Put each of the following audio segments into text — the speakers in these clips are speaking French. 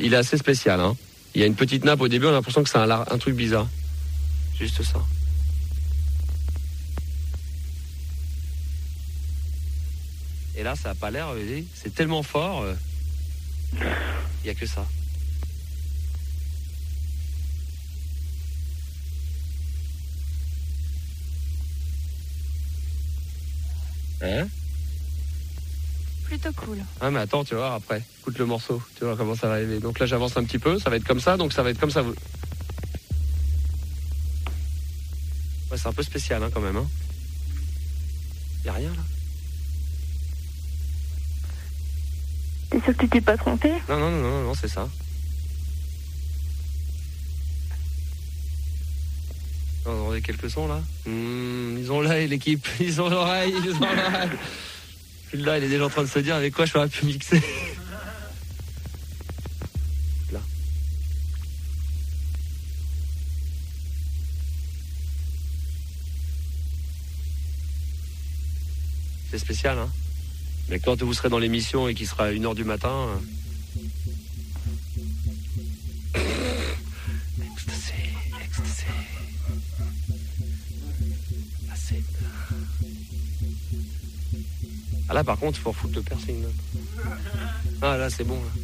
il est assez spécial. Hein. Il y a une petite nappe au début, on a l'impression que c'est un truc bizarre. Juste ça. Et là, ça n'a pas l'air, c'est tellement fort. Il n'y a que ça. Hein? Plutôt cool. Ah mais attends, tu vas voir après. Écoute le morceau, tu vois comment ça va arriver. Donc là j'avance un petit peu, ça va être comme ça, donc ça va être comme ça. Ouais, c'est un peu spécial hein, quand même. Hein. Y a rien là. T'es sûr que tu t'es pas trompé? Non, c'est ça. On entendait quelques sons là. Ils ont l'œil l'équipe, ils ont l'oreille, Là, il est déjà en train de se dire avec quoi je ferais pu mixer. Là. C'est spécial, hein. Mais quand vous serez dans l'émission et qu'il sera 1h du matin. Ecstasy. Ah là par contre il faut foutre le piercing là. Ah là c'est bon là.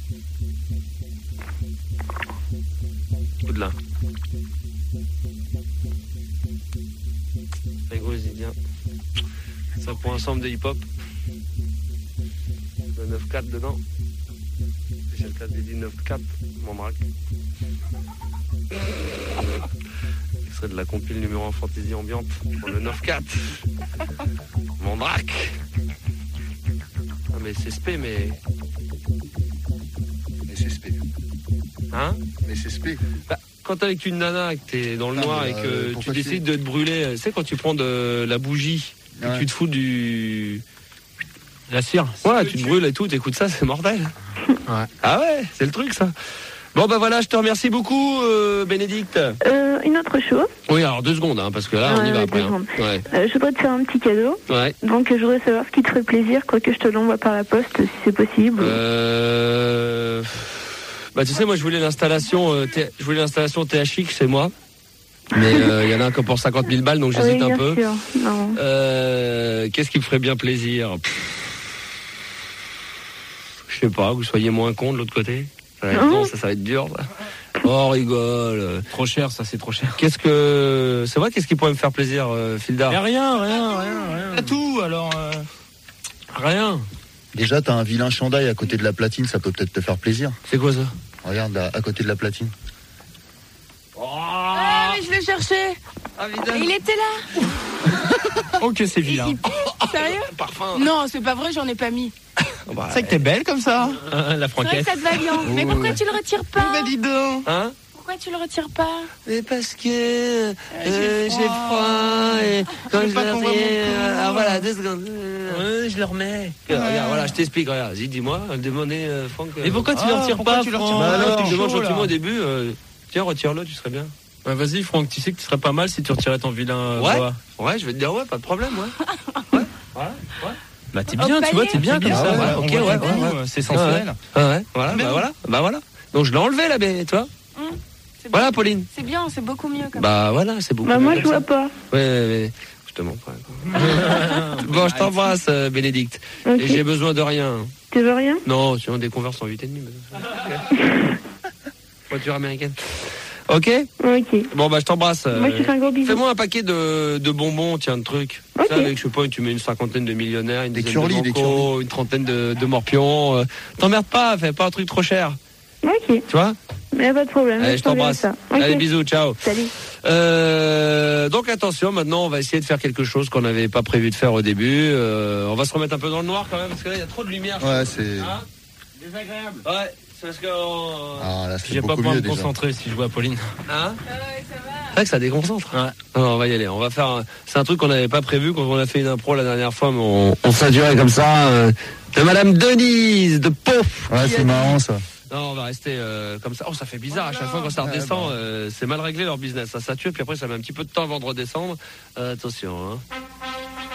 Coup de là. Les gros bien. Ça pour ensemble de hip hop. Le 9-4 dedans. Spécial 4 des 9-4, mon braque. Extrait de la compile numéro 1 Fantaisie Ambiante pour le 9-4. Mon braque. Ah mais c'est spé mais. Mais c'est spé. Hein? Mais c'est spé. Bah, quand t'es avec une nana et que t'es dans le noir et que tu décides de te brûler, tu sais quand tu prends de la bougie et que tu te fous du... La cire. Ouais, tu te brûles et tout, t'écoutes ça, c'est mortel. Ouais. Ah ouais, c'est le truc ça. Bon bah voilà, je te remercie beaucoup Bénédicte. Une autre chose. Oui, alors 2 secondes, hein, parce que là on y va après. Hein. Ouais. Je voudrais te faire un petit cadeau. Ouais. Donc je voudrais savoir ce qui te ferait plaisir, quoi que je te l'envoie par la poste, si c'est possible. Bah tu sais, moi je voulais l'installation THX chez moi. Mais il y en a un que pour 50 000 balles, donc j'hésite un peu. Sûr. Non. Qu'est-ce qui me ferait bien plaisir? Je sais pas, vous soyez moins con de l'autre côté. Non, ça va être dur. Ça. Oh, rigole. Trop cher, ça, c'est trop cher. Qu'est-ce qui pourrait me faire plaisir, Fildar? Rien. Tout, alors. Rien. Déjà, t'as un vilain chandail à côté de la platine, ça peut peut-être te faire plaisir. C'est quoi ça? Regarde, là, à côté de la platine. Ah, mais je le cherchais. Ah, et il était là. Oh, que c'est vilain. Sérieux? Parfum. Non, c'est pas vrai, j'en ai pas mis. C'est vrai que t'es belle comme ça. La C'est vrai franquette. que ça te va bien. Mais pourquoi tu le retires pas? Bah dis donc. Hein? Pourquoi tu le retires pas? Mais parce que j'ai froid et quand je pas qu'on voit mon cou. alors voilà, 2 secondes. Je le remets. Regarde, voilà, je t'explique, regarde. Dis-moi, demandez Franck. Mais pourquoi tu le retires pas, tu Franck? Bah alors, tu me demandes chaud, gentiment là. au début. Tiens, retire-le, tu serais bien. Ouais, vas-y, Franck, tu sais que tu serais pas mal si tu retirais ton vilain bois. Ouais, je vais te dire ouais, pas de problème, ouais. Bah t'es bien, tu vois, t'es bien comme ça. Ouais, ok, ouais. C'est sensuel. Ouais, voilà. Donc je l'ai enlevé là, mais toi. Voilà, Pauline. C'est bien, c'est beaucoup mieux comme Bah voilà, c'est beaucoup. Bah mieux moi comme je ça. vois pas. Ouais. Je te montre. Bon, je t'embrasse, Bénédicte. Okay. Et j'ai besoin de rien. Tu veux rien? Non, sinon des Converse en 8,5. Voiture américaine. Ok. Bon bah je t'embrasse. Moi je te fais un gros bisou. Fais-moi un paquet de bonbons, tiens, de trucs. Ok. Ça, avec, je sais pas, tu mets une 50aine de millionnaires, une dizaine curlis, de bancos, une 30aine de morpions. T'emmerdes pas, fais pas un truc trop cher. Ok. Tu vois? Mais pas de problème. Allez, je t'embrasse. Okay. Allez, bisous, ciao. Salut. Donc attention, maintenant on va essayer de faire quelque chose qu'on n'avait pas prévu de faire au début. On va se remettre un peu dans le noir quand même, parce que là il y a trop de lumière. Ouais, c'est... Hein? Désagréable. Ouais, c'est parce que... Ah, là, c'est J'ai pas beaucoup pu me mieux, déjà. concentrer si je vois Pauline. Hein? Ça va. C'est vrai que ça déconcentre. Ouais. Alors, on va y aller. On va faire. C'est un truc qu'on n'avait pas prévu quand on a fait une impro la dernière fois, mais on s'est duré comme ça. De Madame Denise de Pau. Ouais, c'est marrant ça. Non, on va rester comme ça. Oh, ça fait bizarre. À chaque fois quand ça redescend, c'est mal réglé leur business. Ça tue, puis après ça met un petit peu de temps avant de redescendre. Attention. Hein.